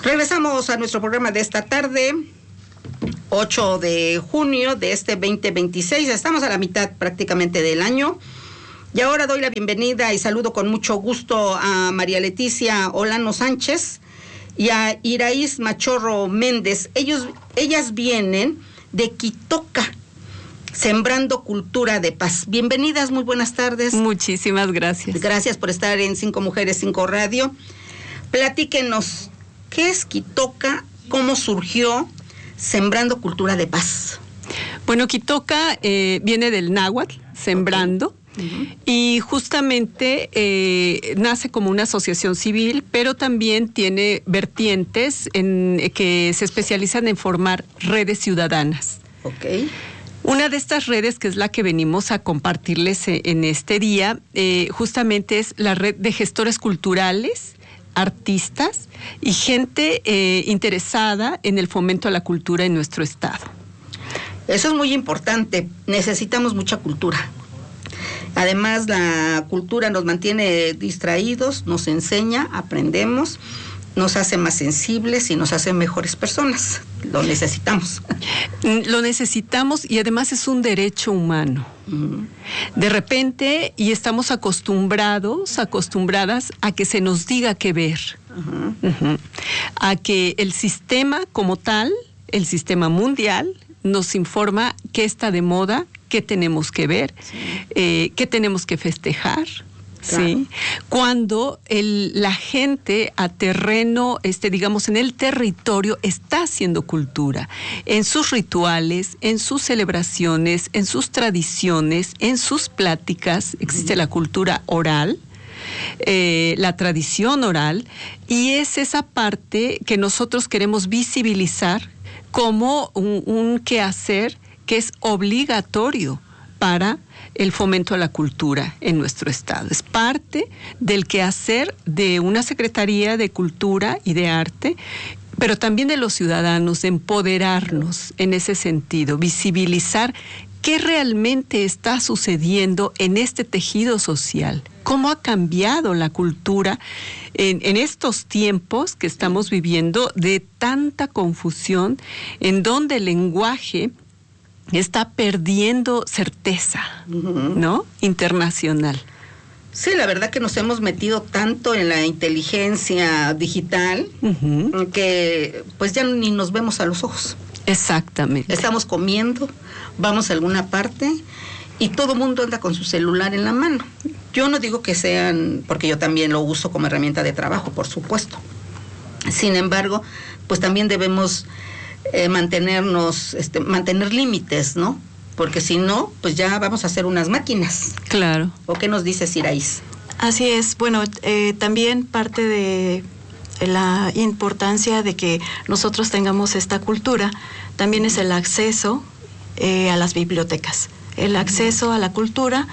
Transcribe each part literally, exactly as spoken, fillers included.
Regresamos a nuestro programa de esta tarde, ocho de junio de este veinte veintiséis. Estamos a la mitad prácticamente del año. Y ahora doy la bienvenida y saludo con mucho gusto a María Leticia Olano Sánchez y a Iraís Machorro Méndez. Ellos, ellas vienen de Quitoca, Sembrando Cultura de Paz. Bienvenidas, muy buenas tardes. Muchísimas gracias. Gracias por estar en Cinco Mujeres, Cinco Radio. Platíquenos, ¿qué es Quitoca? ¿Cómo surgió Sembrando Cultura de Paz? Bueno, Quitoca eh, viene del náhuatl, sembrando. Okay. Uh-huh. Y justamente eh, nace como una asociación civil, pero también tiene vertientes en, eh, que se especializan en formar redes ciudadanas. Okay. Una de estas redes, que es la que venimos a compartirles en este día, eh, justamente es la red de gestores culturales, artistas y gente eh, interesada en el fomento a la cultura en nuestro estado. Eso es muy importante. Necesitamos mucha cultura. Además, la cultura nos mantiene distraídos, nos enseña, aprendemos, nos hace más sensibles y nos hace mejores personas. Lo necesitamos. Lo necesitamos y además es un derecho humano. Uh-huh. De repente, y estamos acostumbrados, acostumbradas a que se nos diga qué ver. Uh-huh. Uh-huh. A que el sistema como tal, el sistema mundial, nos informa qué está de moda, qué tenemos que ver, sí. eh, qué tenemos que festejar, claro. ¿Sí? Cuando el, la gente a terreno, este, digamos, en el territorio está haciendo cultura, en sus rituales, en sus celebraciones, en sus tradiciones, en sus pláticas, existe uh-huh. la cultura oral, eh, la tradición oral, y es esa parte que nosotros queremos visibilizar como un, un quehacer que es obligatorio para el fomento a la cultura en nuestro estado. Es parte del quehacer de una Secretaría de Cultura y de Arte, pero también de los ciudadanos, de empoderarnos en ese sentido, visibilizar qué realmente está sucediendo en este tejido social, cómo ha cambiado la cultura en, en estos tiempos que estamos viviendo de tanta confusión, en donde el lenguaje está perdiendo certeza, uh-huh. ¿no? Internacional. Sí, la verdad que nos hemos metido tanto en la inteligencia digital uh-huh. que pues ya ni nos vemos a los ojos. Exactamente. Estamos comiendo, vamos a alguna parte y todo el mundo anda con su celular en la mano. Yo no digo que sean, porque yo también lo uso como herramienta de trabajo, por supuesto. Sin embargo, pues también debemos eh, mantenernos, este, mantener límites, ¿no? Porque si no, pues ya vamos a ser unas máquinas. Claro. ¿O qué nos dice Iraís? Así es. Bueno, eh, también parte de la importancia de que nosotros tengamos esta cultura también es el acceso eh, a las bibliotecas. El acceso a la cultura,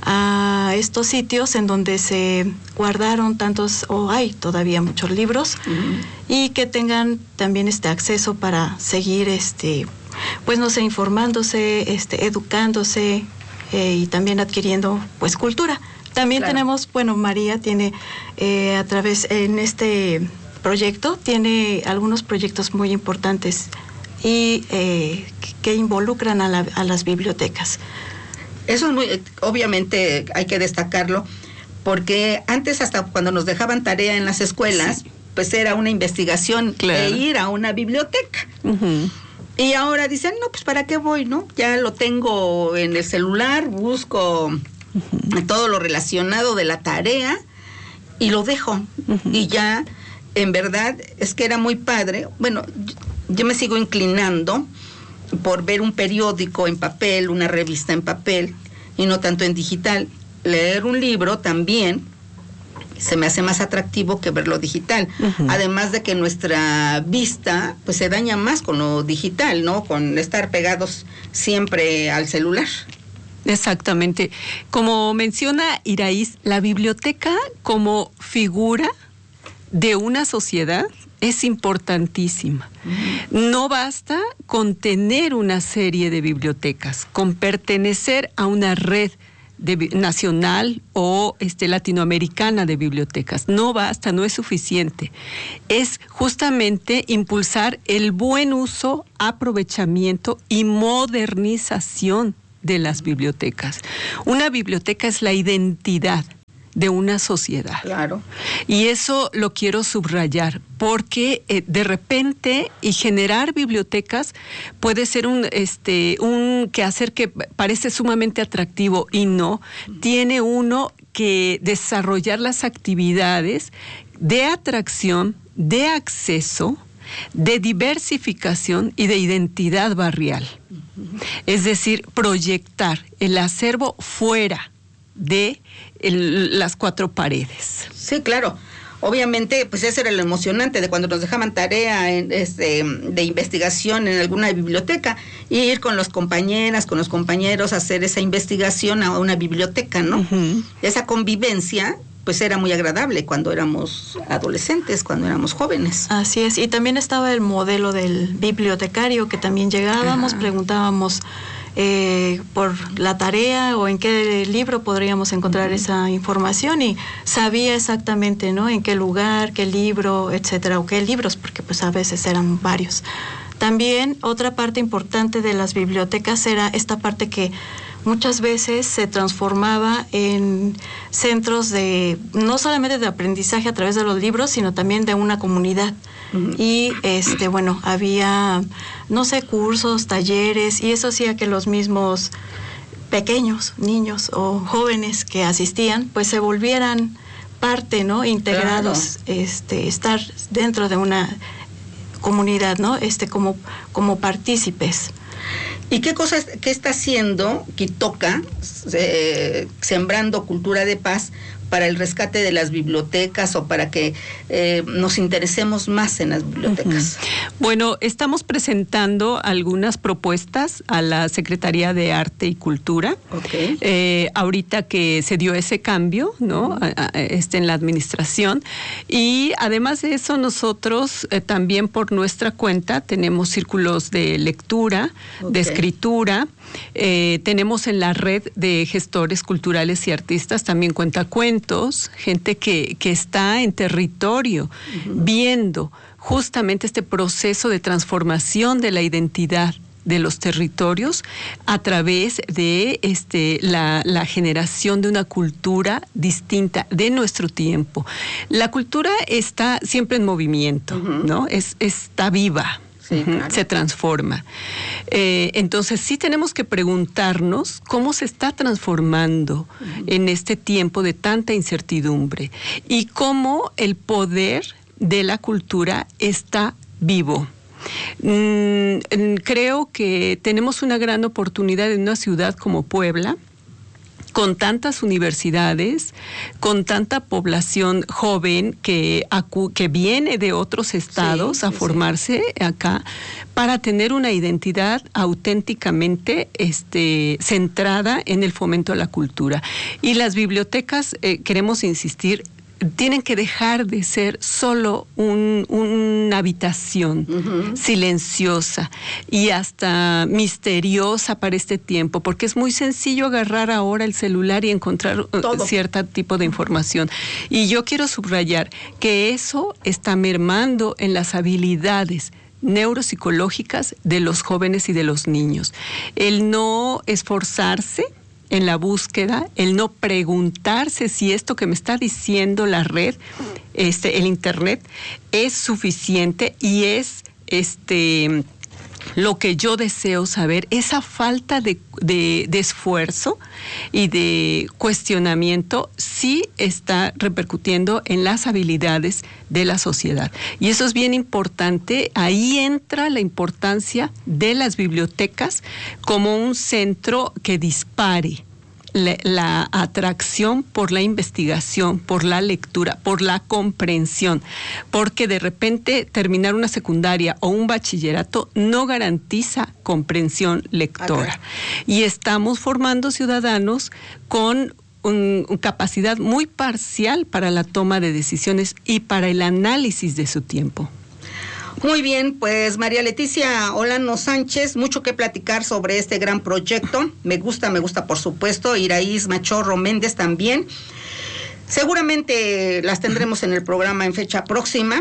a estos sitios en donde se guardaron tantos, o hay todavía muchos libros, uh-huh. y que tengan también este acceso para seguir, este, pues no sé, informándose, este, educándose eh, y también adquiriendo, pues, cultura. También claro. tenemos, bueno, María tiene eh, a través, en este proyecto, tiene algunos proyectos muy importantes y eh, que involucran a, la, a las bibliotecas. Eso es muy, obviamente hay que destacarlo, porque antes hasta cuando nos dejaban tarea en las escuelas, sí. pues era una investigación claro. de ir a una biblioteca. Uh-huh. Y ahora dicen, no, pues ¿para qué voy, no? Ya lo tengo en el celular, busco uh-huh. todo lo relacionado de la tarea y lo dejo. Uh-huh. Y ya, en verdad, es que era muy padre. Bueno, yo me sigo inclinando por ver un periódico en papel, una revista en papel, y no tanto en digital. Leer un libro también se me hace más atractivo que verlo digital. Uh-huh. Además de que nuestra vista pues se daña más con lo digital, ¿no? Con estar pegados siempre al celular. Exactamente. Como menciona Iraís, la biblioteca como figura de una sociedad es importantísima. Uh-huh. No basta con tener una serie de bibliotecas, con pertenecer a una red de, nacional o este, latinoamericana de bibliotecas. No basta, no es suficiente. Es justamente impulsar el buen uso, aprovechamiento y modernización de las bibliotecas. Una biblioteca es la identidad de una sociedad. Claro. Y eso lo quiero subrayar, porque eh, de repente, y generar bibliotecas puede ser un, este, un quehacer que parece sumamente atractivo y no. Tiene uno que desarrollar las actividades de atracción, de acceso, de diversificación y de identidad barrial. Uh-huh. Es decir, proyectar el acervo fuera de el, las cuatro paredes. Sí, claro. Obviamente, pues eso era lo emocionante de cuando nos dejaban tarea en, este, de investigación en alguna biblioteca, y ir con las compañeras, con los compañeros a hacer esa investigación a una biblioteca, ¿no? Uh-huh. Esa convivencia pues era muy agradable cuando éramos adolescentes, cuando éramos jóvenes. Así es, y también estaba el modelo del bibliotecario, que también llegábamos, Ajá. preguntábamos eh, por la tarea o en qué libro podríamos encontrar uh-huh. esa información, y sabía exactamente, ¿no?, en qué lugar, qué libro, etcétera, o qué libros, porque pues a veces eran varios. También otra parte importante de las bibliotecas era esta parte que muchas veces se transformaba en centros de, no solamente de aprendizaje a través de los libros, sino también de una comunidad. Uh-huh. Y este, bueno, había, no sé, cursos, talleres, y eso hacía que los mismos pequeños, niños o jóvenes que asistían, pues se volvieran parte, ¿no?, integrados, claro. este, estar dentro de una comunidad, ¿no?, este, como, como partícipes. ¿Y qué cosas, qué está haciendo Quitoca, eh, sembrando cultura de paz, para el rescate de las bibliotecas o para que eh, nos interesemos más en las bibliotecas? Uh-huh. Bueno, estamos presentando algunas propuestas a la Secretaría de Arte y Cultura. Okay. Eh, ahorita que se dio ese cambio, ¿no?, uh-huh. a, a, este, en la administración. Y además de eso, nosotros eh, también por nuestra cuenta tenemos círculos de lectura, okay. de escritura. Eh, tenemos en la red de gestores culturales y artistas también cuentacuentos, gente que, que está en territorio uh-huh. viendo justamente este proceso de transformación de la identidad de los territorios a través de este, la, la generación de una cultura distinta de nuestro tiempo. La cultura está siempre en movimiento, uh-huh. ¿no? Es, está viva. Sí, claro. Se transforma. Eh, entonces sí tenemos que preguntarnos cómo se está transformando uh-huh. en este tiempo de tanta incertidumbre y cómo el poder de la cultura está vivo. Mm, creo que tenemos una gran oportunidad en una ciudad como Puebla, con tantas universidades, con tanta población joven que, acu- que viene de otros estados sí, a sí, formarse sí. acá, para tener una identidad auténticamente este, centrada en el fomento a la cultura. Y las bibliotecas, eh, queremos insistir, tienen que dejar de ser solo un, una habitación uh-huh. silenciosa y hasta misteriosa para este tiempo, porque es muy sencillo agarrar ahora el celular y encontrar Todo. cierto tipo de información. Y yo quiero subrayar que eso está mermando en las habilidades neuropsicológicas de los jóvenes y de los niños. El no esforzarse en la búsqueda, el no preguntarse si esto que me está diciendo la red, este, el internet, es suficiente y es este lo que yo deseo saber. Esa falta de, de, de esfuerzo y de cuestionamiento sí está repercutiendo en las habilidades de la sociedad. Y eso es bien importante. Ahí entra la importancia de las bibliotecas como un centro que dispare La, la atracción por la investigación, por la lectura, por la comprensión, porque de repente terminar una secundaria o un bachillerato no garantiza comprensión lectora. Okay. Y estamos formando ciudadanos con un, un capacidad muy parcial para la toma de decisiones y para el análisis de su tiempo. Muy bien, pues María Leticia Olano Sánchez, mucho que platicar sobre este gran proyecto. Me gusta, me gusta por supuesto. Iraíz Machorro Méndez también. Seguramente las tendremos en el programa en fecha próxima.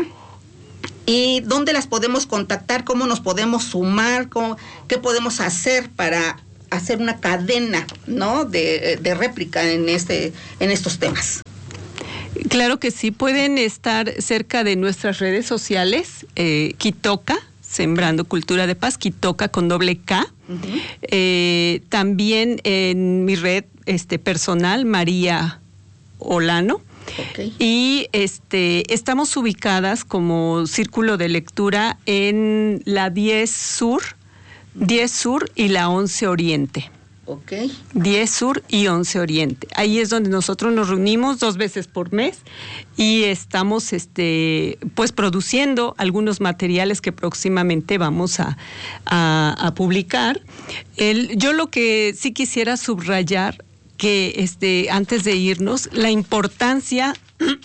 ¿Y dónde las podemos contactar? ¿Cómo nos podemos sumar? ¿Cómo, qué podemos hacer para hacer una cadena, ¿no?, de, de réplica en este, en estos temas? Claro que sí, pueden estar cerca de nuestras redes sociales, eh, Quitoca, Sembrando Cultura de Paz, Quitoca con doble K. Uh-huh. Eh, también en mi red este, personal, María Olano. Okay. Y este, estamos ubicadas como Círculo de Lectura en la diez Sur, diez Sur y la once Oriente. Ok. diez Sur y once Oriente. Ahí es donde nosotros nos reunimos dos veces por mes y estamos este, pues produciendo algunos materiales que próximamente vamos a, a, a publicar. El, yo lo que sí quisiera subrayar que este, antes de irnos, la importancia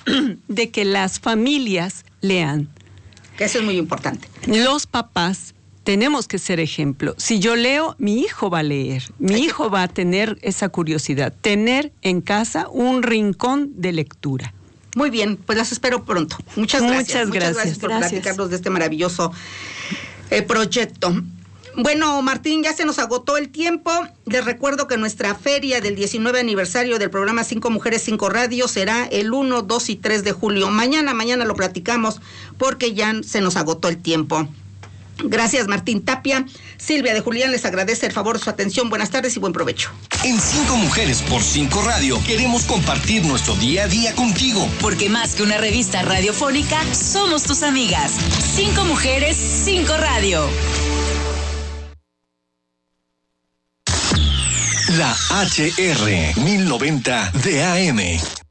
de que las familias lean. Que eso es muy importante. Los papás tenemos que ser ejemplo. Si yo leo, mi hijo va a leer, mi hijo va a tener esa curiosidad, tener en casa un rincón de lectura. Muy bien, pues las espero pronto. Muchas gracias. Muchas gracias. Muchas gracias por gracias. platicarnos de este maravilloso eh, proyecto. Bueno, Martín, ya se nos agotó el tiempo. Les recuerdo que nuestra feria del diecinueve aniversario del programa Cinco Mujeres, Cinco Radio será el uno, dos y tres de julio. Mañana, mañana lo platicamos porque ya se nos agotó el tiempo. Gracias, Martín Tapia. Silvia de Julián les agradece el favor de su atención. Buenas tardes y buen provecho. En Cinco Mujeres por Cinco Radio queremos compartir nuestro día a día contigo. Porque más que una revista radiofónica, somos tus amigas. Cinco Mujeres, Cinco Radio. La H R mil noventa de A M.